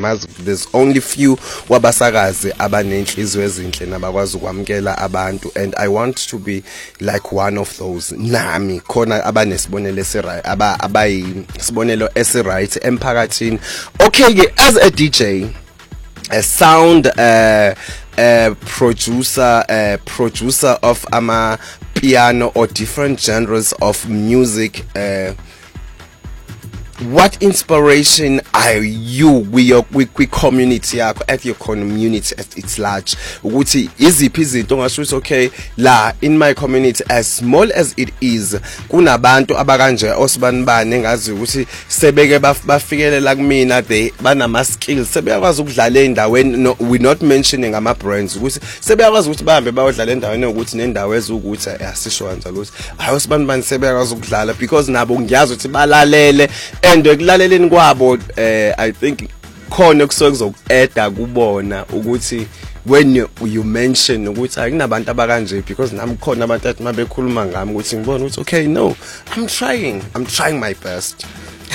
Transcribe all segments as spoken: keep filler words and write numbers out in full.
ngimazi there's only few wabasakazi abanenhliziyo ezinhle nabakwazi ukwamkela abantu, and I want to be like one of those. Nami khona abanesibonelo esiright aba abayisibonelo esiright emphakathini. Okay ke, as a D J, a sound uh, uh, producer, uh, producer of ama piano or different genres of music, uh, what inspiration are you with your with, with community yakho, at your community at its large? Ukuthi iziphi izinto ongasho ukuthi okay la in my community, as small as it is, kunabantu abakanje osibanibane engazi ukuthi sebeke bafikelela kumina, they banama skills, sebeyakwazi ukudlala endaweni, no, we not mentioning ama brands, ukuthi sebeyakwazi ukuthi bahambe bayodlala endaweni ukuthi nendawo ezukuthi asishwanza ukuthi hayi osibanibane sebeyakwazi ukudlala, because nabo ngiyazi ukuthi balalele. And ekulaleleni kwabo, eh I think khona kusuke kuzokueda kubona ukuthi when you, you mention ukuthi akunabantu abakanje, because nami khona abantu athi mabekhuluma ngami ukuthi ngibona ukuthi okay no, I'm trying I'm trying my best.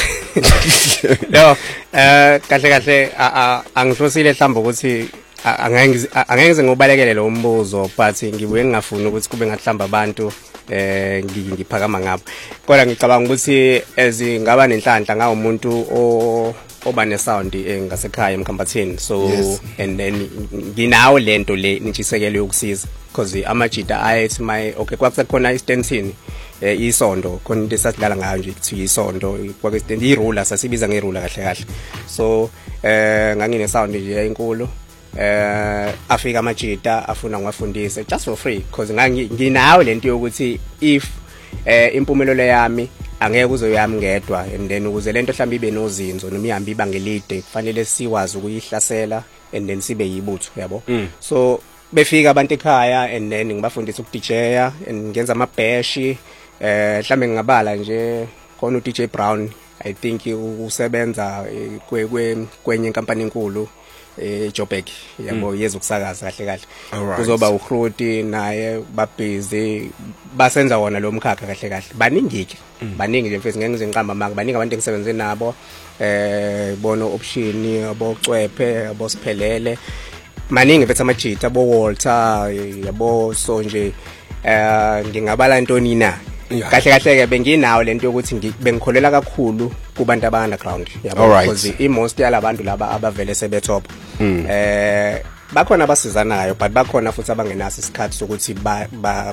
No, eh kahle kahle angihlosile mhlawumbe ukuthi angeke angeke ngobalekele lo mbuzo, but ngibuye ngingafuni ukuthi kube ngahlamba abantu eh ngiphakama ngabo, kodwa ngicabanga ukuthi ezingaba nenhlanhla ngawo umuntu o oba ne sound engasekhaya emkhampathini, so yes. And then nginawo lento le nitshisekelo yokusiza, because amajita ayethi my okay kwakusekhona iStenton eh isondo khona into esasidlala ngayo nje kuthi isondo kwakuStenton irula, sasibiza ngerula kahle kahle, so eh ngangine sound nje enkulu. Eh afika amajita afuna ngwafundise just for free, because nginawo lento yokuthi if eh impumelelo yami angeke uzoyami ngedwa, and then ukuze lento mhlawumbe ibe nozinzo noma ihambe ibangelide kufanele siwazi ukuyihlasela and then sibe yibutho, yabo. mm. So befika abantu ekhaya and then ngibafundisa ukudJya and ngenza ama bash, eh mhlawumbe ngingabala nje khona u D J Brown, I think usebenza kwenye inkampani enkulu eh Joburg, yabo, yezokusakaza kahle kahle. Kuzoba uHruti naye babhizi basenza wona lo mkhakha kahle kahle, baningi ke baningi nje mfethu, ngeke ngizenqamba manga, baningi abantu engisebenze nabo, eh bono option abocwephe abosiphelele, maningi mfethu amajita abo Walter, yabo, so nje eh ngingabala ntoni na kahle kahle ke benginawo lento yokuthi bengikholela kakhulu kubantu aba underground, yabo, because i-most yalabantu laba abavele sebe top eh bakhona abasizanayo, but bakhona futhi abangenaso isikhathi sokuthi ba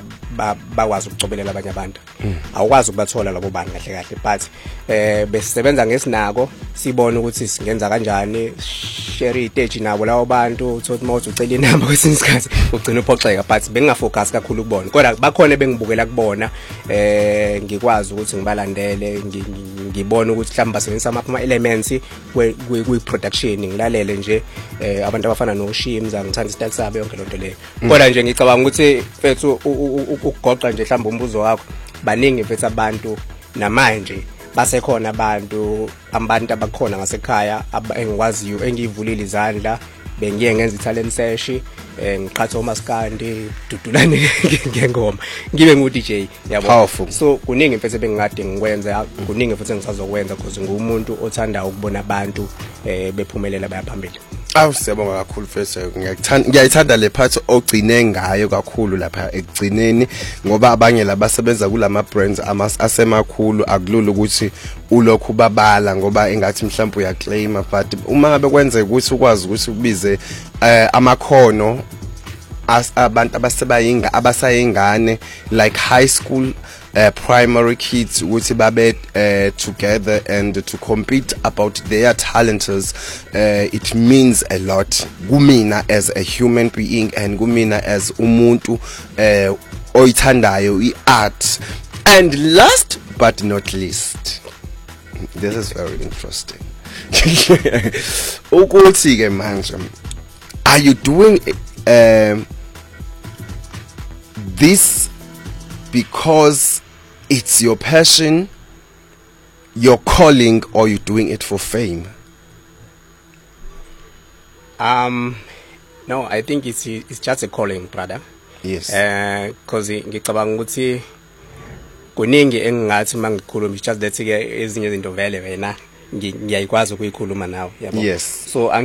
bakwazi ukucobelela abanye abantu. Awukwazi ukubathola labo bantu kahle kahle, but eh besisebenza ngesinako sibona ukuthi singenza kanjani, share i-stage nabo labo bantu, uthi mawuthi ucela inamba kwesinye isikhathi ugcina uphoxeka, but bengingafocus kakhulu kubona, kodwa bakhona bengibukela kubona, eh ngikwazi ukuthi ngibalandele, ngibona ukuthi mhlawumbe basebenzisa ama elements kwi production, ngilalele nje eh abantu abafana no Shim ngithanda isityle sabo yonke lonto leyo. Kodwa nje ngicabanga ukuthi mfethu ukugoqa nje mhlawumbe umbuzo wakho, baningi mfethu abantu namanje basekhona abantu abantu abakhona ngasekhaya engikwaziyo engivulile izandla, bengiye ngenza italent sesh, eh ngiqhatha uMaskandi dudulane ngengoma ngibe ngu D J, yabo. So kuningi mfethu bengingade ngikwenza, kuningi futhi engisazokwenza because ngumuntu othanda ukubona abantu eh bephumelela bayaphambili. Awu siyabonga kakhulu mfethu, ngiyayithanda ngiyayithanda le part ogcine ngayo kakhulu lapha ekugcineni, ngoba abanye labasebenza kulama brands asemakhulu akulula ukuthi ulokhu babala, ngoba engathi mhlawumbe uyaclaim, but uma ngabe kwenze ukuthi ukwazi ukuthi ubize amakhono abantu abasebayinga abasayingane like high school, uh, primary kids, ukuthi babe uh, together and to compete about their talents, uh, it means a lot kumina as a human being and kumina as umuntu uh, oyithandayo i-art. And last but not least, this is very interesting, ukuthi ke manje are you doing um this because it's your passion, your calling, or you're doing it for fame? Um, no, I think it's it's just a calling, brother. Yes. Uh, cause ngicabanga ukuthi kuningi engingathi mangikhuluma, just that ke ezinye izinto vele wena ngiyayikwazi ukuyikhuluma nawe, yabo. Yes. So